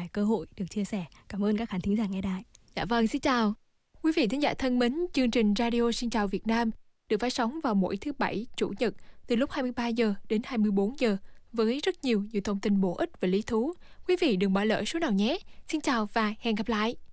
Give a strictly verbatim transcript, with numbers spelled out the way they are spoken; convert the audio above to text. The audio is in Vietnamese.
cơ hội được chia sẻ. Cảm ơn các khán thính giả nghe đài. Dạ vâng, xin chào. Quý vị thính giả thân mến, chương trình Radio Xin chào Việt Nam được phát sóng vào mỗi thứ Bảy, Chủ nhật từ lúc hai mươi ba giờ đến hai mươi bốn giờ với rất nhiều những thông tin bổ ích và lý thú. Quý vị đừng bỏ lỡ số nào nhé. Xin chào và hẹn gặp lại.